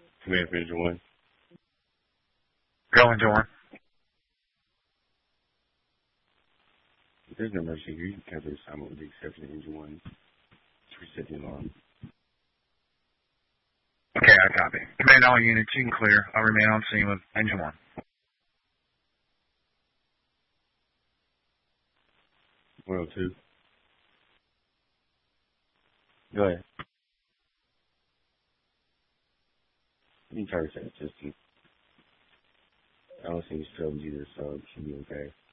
Command for Engine 1. Go, Engine 1. If there's no emergency here, you can cancel the assignment with the exception of Engine 1. To reset the alarm. Okay, I copy. Command all units, you can clear. I'll remain on scene with Engine 1. Well, 2. Go ahead. You can try to reset the system. I don't see any struggles either, so it should be okay.